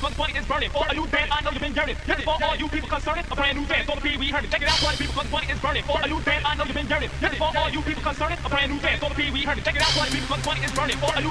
cause money is burning. For a new band, I know you've been yearning. This is for all you people concerning a brand new band. So the Pee Wee Herman. Check it out, party people, cause money is burning. For a new band, I know you've been yearning. This is for all you people concerning a brand new band. So the Pee Wee Herman. Check it out, party people, cause money is burning. For a new